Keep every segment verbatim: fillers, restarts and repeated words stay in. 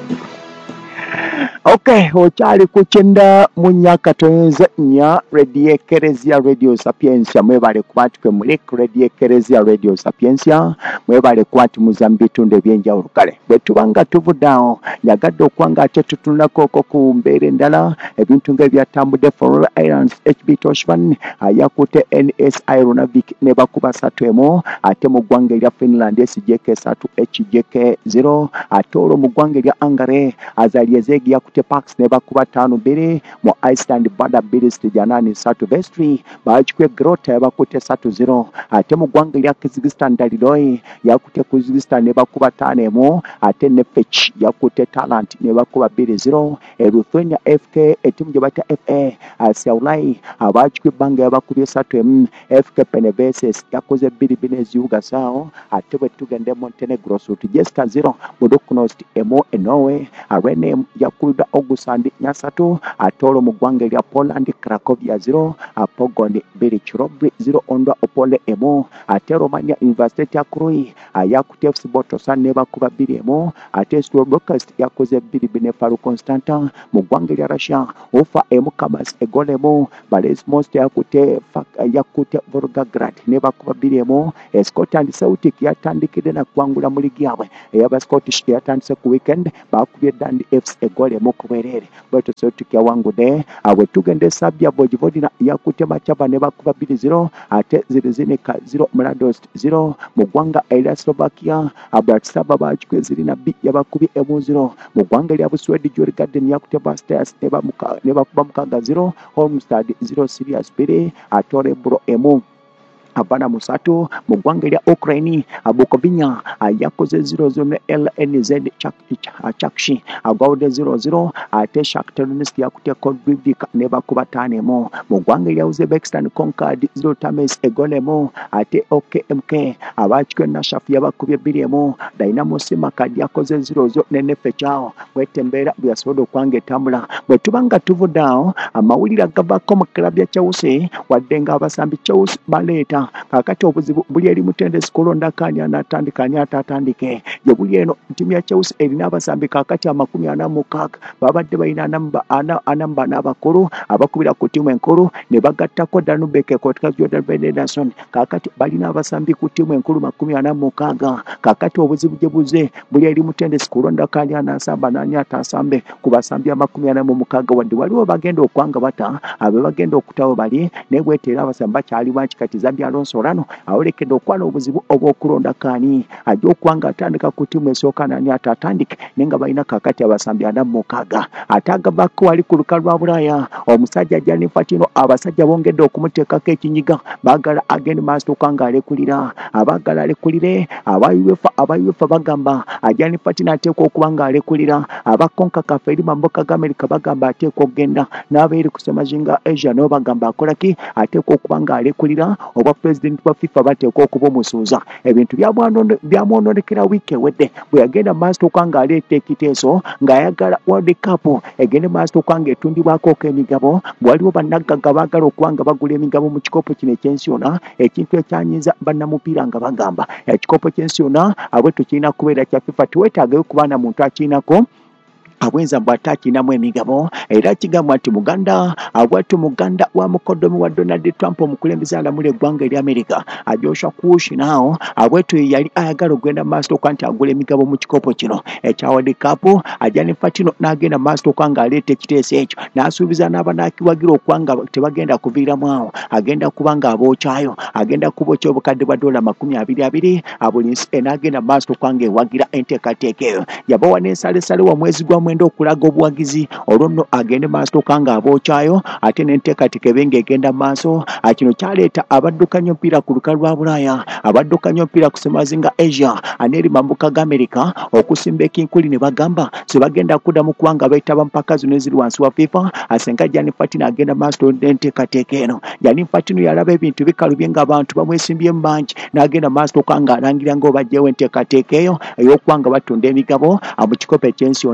Okay, okyali ku kyenda mu Nyakatonza nnya Radio Ekereziya Radio Sapiensia mwebale kuba nti kwe muli ku Radio Ekereziya Radio Sapiensia mwebale kuba nti muza mu bitundu eby'enjawulo. Kale bwe tuba nga tuvude awo nyagadde okuba nga ate tutunulako oko ku mbeera endala ebintu ng'ebyatambudde Faroe Islands H B Toshman yakute N S I Runavik ne bakuba satu emu ate mu ggwanga erya Finland S J K satu H J K zero ate olwo mu ggwanga erya Hungary Azaliezegi yakute Pax ne bakuba ttaano bbiri mu Iceland Bada bbiri Stijanaani satu Vestry bakikwe Grota yabakute satu zero ate mu ggwanga erya Kyrgyzstan Daliloy yakute Kyrgyzstan ne bakuba ttaano emu ate ne Fetch yakute Talent ne bakuba bbiri zero e Lithuania F K etimu gye bata F A Asiaulai abakikwe ebbanga yabakubye satu emu F K Peneveses yakoze bbiri bbiri eziwuga saawo ate bwe tugende Montenegro Sut Jessica zero Buduknost emu e Norway Arene yakuba Augusand Nyasatu atolo mu ggwanga erya Poland Cracovia zero Pogon bbiri Chirobri zero Ondwa Opole emu ate Romania University ya Krui yakute F C Botosan ne bakuba bbiri emu ate Slobokast yakoze bbiri bbiri Faru Constanta mu ggwanga erya Russia Ufa emu Kamas egole emu Bales Most yakute yakute Volgograd ne bakuba bbiri emu Scotland Celtic yatandikide na kwangula mu ligi yabwe eyaba Scottish yatandise ku weekend bakubye Dundee F C egole emu kuberere bweto Celtic yawangudde abwe tugende Sabia Vojvodina yakute Machaba ne bakuba bbiri zero ate Zirizinika zero Mladost zero mu ggwanga erya Slovakia Bratislava bakikwe Zirina B yabakubye emu zero mu ggwanga erya Buswedi Jolly Garden yakute Bastas ne bakuba mukaaga zero Holmstad zero Sirius bbiri ate Orebro emu Abana Musatu mu ggwanga erya Ukraine Bukovinya yakoze zero zero ne L N Z Chakshi agwawudde zero zero ate Shakhtar Donetsk yakute Kodvivka ne bakuba ttaano emu mu ggwanga erya Uzbekistan Concord zero Tames egole emu ate O K M K abakikwe Nashaf yabakubye bbiri emu Dynamo Simakad yakoze zero zero ne Nefechao bwetembeera byasobola okwanga etambula bwe tuba nga tuvudde awo amawulire agavako mu klabu ya Chelsea wadde nga abasambi Chelsea baleeta kakati obuzibu buli eri mutendesi kulonda kanya natandika nya atatandike je buli eno timu ya Chelsea erina abasambi kakati amakumi ana mu mukaaga babadde balina namba ana anamba n'abakulu abakubira ku timu enkulu ne bagattako Danubeke kotka Jordan Benderson kakati balina abasambi ku timu enkulu makumi ana mu mukaaga kakati obuzibu je buze buli eri mutendesi kulonda kanya nasamba nanya atasambe ku basambi amakumi ana mu mukaaga wadde waliwo bagenda okwanga bata abe bagenda okutawo bali ne bwetera abasambi bakyali banchi kati Zambia Alonso Rano awolekedde okwana obuzibu obw'okulonda kaani ajja okwanga atandika ku ttiimu esooka nani atatandike nenga balina kakati abasambi ana mu mukaaga ate agabako wali ku lukalu lwa Bulaaya omusajja Gianni Infantino abasajja bongedde okumuteekako ekinyiga baagala agende maaso okanga alekulira abaagala alekulire aba UEFA aba UEFA bagamba Gianni Infantino ateekwa okuba nga alekulira abakonka kafe eri mamboka ga America bagamba ateekwa okugenda n'abeeri kusema zinga Asia nabo bagamba akolaki ateekwa okuba nga alekulira oba president wa FIFA bateekwa okuba omusuuza ebintu byamwononekera wiiki ewedde bwe yagenda maaso okanga aleeta ekiteeso ng'ayagala World Cup egende maaso okanga etundibwako emigabo waliwo bannaggaga baagala okubanga bagula emigabo mu kikopo kino ekyensi yonna ekintu ekyanyiza bannamupiira nga bagamba ekikopo ky'ensi yonna abwe tukirina kubeera kya FIFA teweetaagayo kuba na muntu akiinako abwenza bw'ataakinamu emigabo era kigambwa nti Muganda abwatu Muganda wa mukoddomi wa Donald Trump omukulembeze alamula eggwanga eri America Joshua Kush naawo abwetu yali ayagala okugenda maaso okwa nti agula emigabo mu kikopo kino ekya World Cup Gianni Infantino n'agenda maaso okanga aleeta ekiteeso ekyo n'asuubiza n'abanaakiwagira okwanga tebagenda kuviiramu awo agenda kuba nga abookyayo agenda kubookya obukadde bwa dola makumi abiri abiri buli nsi n'agenda maaso okwanga ewagira enteekateeka eyo yabawa n'ensalesale wa mwezi gwa mwenda okulaga obuwagizi olwo agende maaso okanga abookyayo ate n'enteekateeka ebenga egenda maaso kino kyaleeta abaddukanya omupiira ku lukalu lwa Bulaaya abaddukanya omupiira ku semazinga Asia aneeri mambuka ga America okusimba ekinkuli ne bagamba sebagenda kuddamu kubanga beetaba mpaka zino eziri wansi wa FIFA asenga Gianni Infantino agenda maaso n'enteekateeka eno Gianni Infantino yalaba ebintu bikalubye ng'abantu bamwesimbyemu bangi n'agenda maaso okanga alangira ng'obajjewo enteekateeka eyo ey'okwanga batunda emigabo mu kikopo ekyensi yonna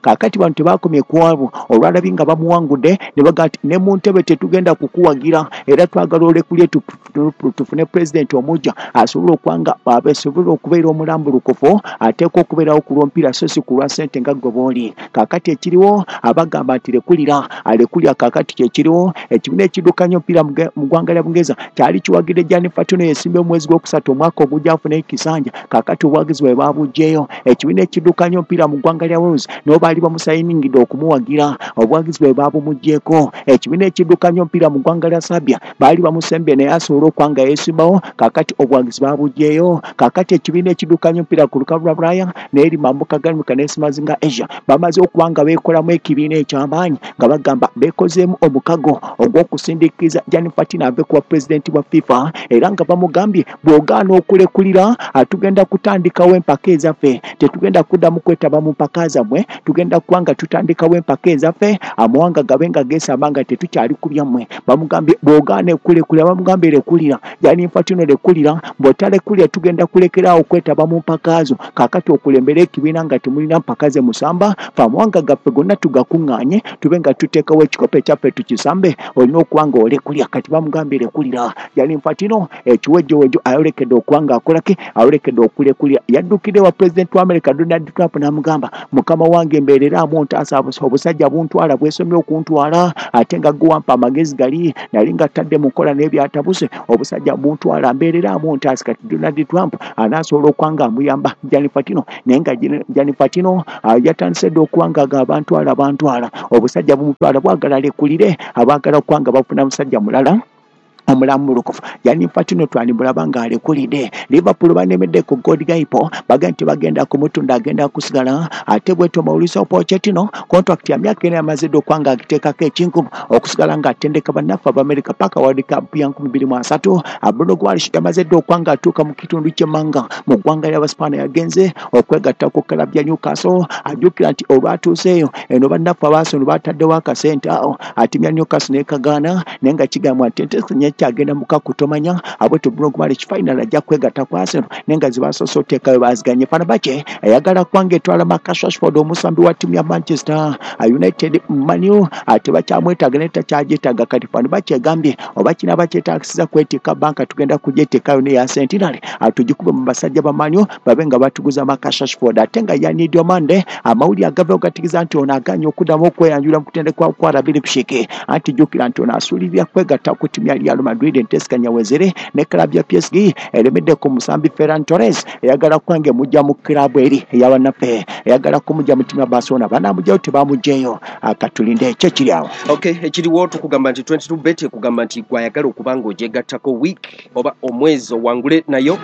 kakati bantu tebakomye kwabo olwalabi nga bamuwangudde ne baga nti ne mu ntebe tetugenda kukuwagira era twagala olekulye tufune president omujja asobola okwanga abasobola okubeera omulambulukufu ateeka okubeerawo ku lw'omupiira so si ku lwa ssente nga gwe booli kakati ekiriwo abagamba nti lekulira alekulya kakati kyekiriwo ekibiina ekiddukanya omupiira mu ggwanga lya Bungereza kyali kiwagidde Gianni Infantino yesimbe omwezi gw'okusatu omwaka ogujja afune ekisanja kakati obwagizi bwe babuggyeyo ekibiina ekiddukanya omupiira mu ggwanga lya Wales no baali bamusayiningidde okumuwagira obwagizi bwe babumuggyeko ekibiina ekiddukanya omupiira mu ggwanga lya Serbia baali bamusembye naye asobola okwanga yeesimbawo kakati obwagizi babuggyeyo kakati ekibiina ekiddukanya omupiira ku lukalu lwa Bulaya n'eri mambuka galuka n'esimazinga Asia bamaze okubanga beekolamu ekibiina eky'amaanyi nga bagamba beekozeemu omukago ogw'okusindikiza Gianni Infantino ave kuba pulezidenti wa FIFA era nga bamugambye bw'ogaana okulekulira atugenda kutandikawo empaka ezaffe tetugenda kuddamu kwetaba mu mpaka zammwe tugenda kubanga tutandikawo empaka ezaffe amawanga gabe nga geesamba nga tetukyali ku byammwe bamugambye bw'ogaana okulekulira bamugambye lekulira Gianni Infantino lekulira bw'otalekulira tugenda kulekeraawo kwetaba mu mpaka zo kaakati okulembera ekibiina nga temulina mpaka ze musamba fe amawanga gaffe gonna tugakuŋŋaanye tube nga tuteekawo ekikopo ekyaffe tukisambe olina okuba nga olekulira kati bamugambye lekulira Gianni Infantino ekiwejjowejo ayolekedde okuba nga akolaki ayolekedde okulekulira yaddukidde wa pulezidenti wa America Donald Trump n'amugamba mukama wange mbeereraamu ontaasa obusajja buntwala bwesomye okuntwala ate nga guwampa amagezi gali nali nga tadde mu nkola n'ebyatabuse obusajja buntwala mbeereraamu ontaasa kati Donald Trump anaasobola okuba nga amuyamba Gianni Infantino naye nga Gianni Infantino yatandise dde okuba nga agabantwala bantwala obusajja bumutwala bwagala lekulire abaagala okuba nga bafuna musajja mulala omulambulukufu Gianni Infantino twandibulaba nga alekulidde Liverpool banemedde ku God Gaipo baga nti bagenda kumutunda agenda kusigala ate bweto Mauricio Pochettino contract ya myaka ena yamaze dde okuba nga agiteekako ekinkumu okusigala nga atendeka bannaffe ab'Amerika paka World Cup ya nkumi bbiri mu asatu Bruno Guimaraes yamaze dde okuba nga atuuka mu kitundu ky'emmanga mu ggwanga ly'Abaspaana yagenze okwegatta ku club ya Newcastle ajjukira nti olwatuuseeyo eno bannaffe abaasonu baataddewo akasente awo atimya Newcastle n'ekagaana naye nga kigambwa nti kyagenda muka kutomanya abweto Bruno Guimaraes final ajja kwegatta ku Arsenal nenga zibasoso otekayo baziganye Fenerbahce ayagala kwange etwala Marcus Rashford omusambi wa timu ya Manchester United Manu ate bakyamwetaaga n'etakyagyeetaaga kati Fenerbahce egambye oba kina bakyetaagisiza kweteeka banka tugenda kugyetekayo ne ya Centenary atugikube mu basajja ba Manu babe nga batuguza Marcus Rashford ate nga yani Diomande amawuli agave okatikiza nti ono aganye okuddamu okweyanjula mu kutendekwa kwa Rabiri Pshike anti jukira nti ono asuulirira kwegatta ku timu ya Real Madrid entesikanya wezere ne club ya P S G elemedde ku musambi Ferran Torres eyagala kwange mujja mu club eri eyabanafe eyagala kumujja mu timu ya Barcelona banamujjayo tebamujjeyo akatulinde ekyo kiri awo. Okay, ekiriwo tukugamba nti twenty-two bet kugamba nti gwayagala okubanga ojegattako week oba omwezi owangule nayo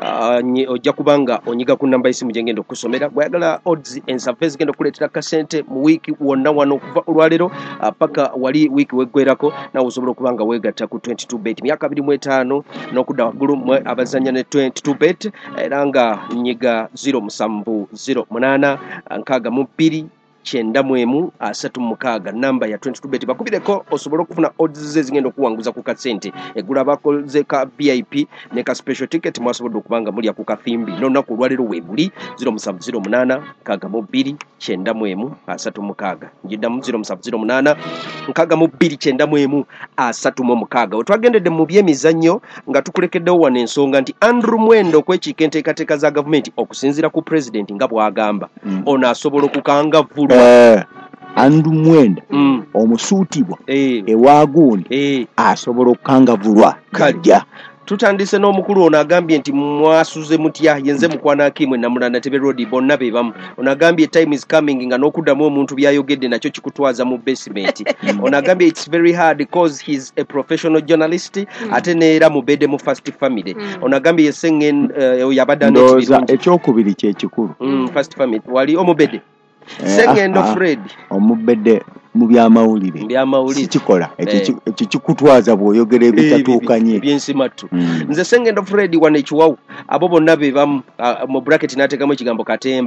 uh, ojja kubanga onyiga ku namba y'essimu gyengenda okusomera gwayagala odds ensafe zigenda okuleetera kasente mu week wonna wano okuva olwaleero uh, paka wali week weggwerako nawe osobola okubanga weegatta ku twenty-two bet myaka abiri mu etaano n'okudda waggulu mwe abazanya ne twenty-two bet era nga nyiga zero musanvu zero munaana nkaaga mu bbiri kyenda mu emu asatu mu mukaaga namba ya twenty-two bet bakubireko osobola okufuna odds ze zigenda okuwanguza ku kasente egula bakoze ka V I P ne ka special ticket mwasobodde okubanga mulya ku kafimbi n'olunaku olwaleero weebuli zero musanvu zero munaana nkaaga mu bbiri kyenda mu emu asatu mu mukaaga njiddamu zero musanvu zero munaana nkaaga mu bbiri kyenda mu emu asatu mu mukaaga. Wetwagendedde mu byemizannyo nga tukulekeddewo wano ensonga nti Andrew Mwendo okwekiika enteekateeka za gavumenti okusinziira ku president nga bw'agamba mm. ono asobola okukangavvulwa Uh, Andrew Mwenda mm. omusuutibwa e. ewaguuni e. asobola okukangavvulwa kajja tutandise n'omukulu ono agambye nti mwasuze mutya yenze mukwana akimwe namulana tebe road bonna be bamu ono agambye time is coming nga n'okuddamu omuntu byayogedde nakyo kikutwaza mu basement ono agambye it's very hard because he's a professional journalist mm. ate neera mubedde mu first family mm. ono agambye yesengen uh, yabaddandoza ekyokubiri kye kikulu mm, first family wali omubedde Sengendo eh, Fred omubedde mu byamawulire byamawulire kikola ekyo eh. kikutwaza bw'oyogera ebitatuukanye byensimatu mm. nze Sengendo Fred wane chiwawu abo bonna be bamu uh, mu bracket nateekamu ekigambo Katemba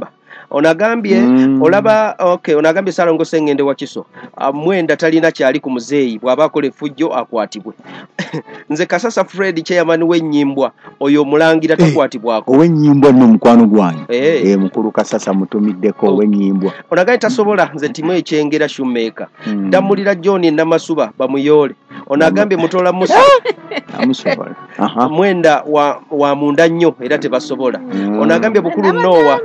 onagambye Mm. olaba okay onagambye Salongo Sengende Wakiso uh, Mwenda talina kyali ku muzeeyi bw'aba akola effujjo akwatibwe nze Kasasa Fred chairman w'ennyimbwa oyo mulangira takwatibwako ow'ennyimbwa nno mukwano gwanyu Eh. eh mukulu Kasasa mutumiddeko Oh. ow'ennyimbwa onagaye tasobola nze timu ekyengera Shoemaker Mm. ndamulira John Namasuba bamuyole onagambye mutola Musa amusobola aha Mwenda wa, wa munda nnyo era tebasobola Mm. onagambye Bukulu Noah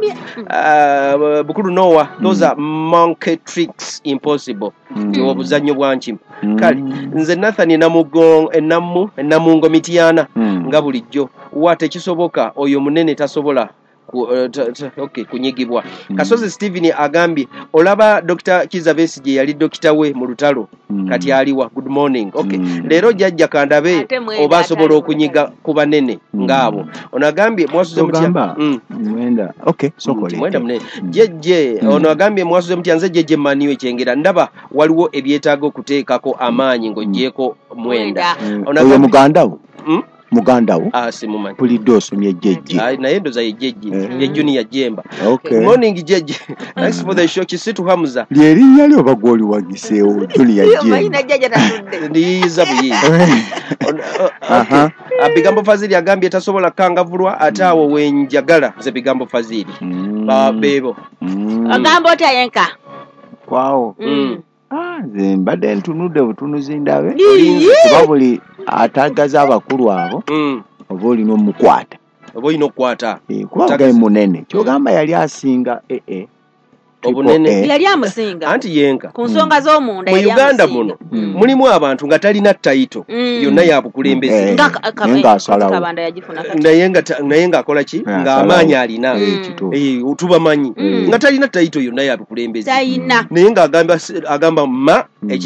uh, Bukulu Noah those are monkey tricks impossible Mm. obuzannyo bwankimu Mm. kale nze Nathan Namugongo enamu enamungo Mityana Mm. nga bulijjo wa tekisoboka oyo munene tasobola ku, uh, ta, ta, okay kunyigibwa Mm. Kasozi Steven agambye olaba Doctor Kiza Besigye yali dokita we mu lutalo Mm. kati aliwa good morning okay Mm. leero jjajja kandabe Ate Mwenda oba asobola atali okunyiga ku banene Mm. ngaabo onagambye mwasuze mutya Togamba mm. Mwenda okay sokole Mwenda munene Mm. jjejje Mm. ono agambye mwasuze mutya nze jjejje maniyo ekyengera ndaba waliwo ebyetaaga okuteekako amaanyi ng'ogyeko Mwenda Mwenda. Mm. oyo mugandawo Mm? mugandawo ah simumanyi pulidde osomye jjejje Ah, naye ndoza ye jjejje Eh. ye Junior Jemba okay morning jjejje thanks for the show Kisitu Hamza lyerinnya lyo oba gwoli wagiseewo Julia Iyo Jemba mayina jjajja tatudde. ndiyiza buyiyi On- uh, Aha. okay. uh, Bigambo Fazili agambye tasobola kangavulwa ate awo wenjagala ze Bigambo Fazili Mm. ba beebo Mm. Ogamba otya yenka? kwawo Mm. ah nze mbadde ntunudde butunuzi ndabe Ii. kuba buli atagaza abakulu abo mm. oba olina omukwata oba olina okukwata Eh, kuba gali munene kyogamba yali asinga ee Obunene. Yali amusinga. anti yenka Ku nsonga z'omunda mu yali Uganda amusinga. muno Mm. mulimu abantu nga talina tayito Mm. yonna yabukulembeze Eh. Nga ka- ka- Naye ng'asalawo. Kabanda yagifuna kati. naye nga ta- naye ng'akola ki Ah, ng'amaanyi asalawo. alina Mm. kituufu Eh, tubamanyi Mm. nga talina tayito yonna yabukulembeze Tayina. naye ng'agamba agamba ma